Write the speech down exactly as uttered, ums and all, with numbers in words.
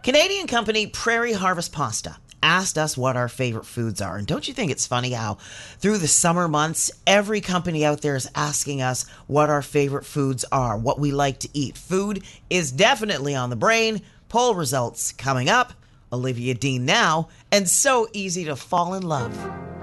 Canadian company Prairie Harvest Pasta asked us what our favorite foods are. And don't you think it's funny how through the summer months, every company out there is asking us what our favorite foods are, what we like to eat. Food is definitely on the brain. Poll results coming up. Olivia Dean now, and so easy to fall in love.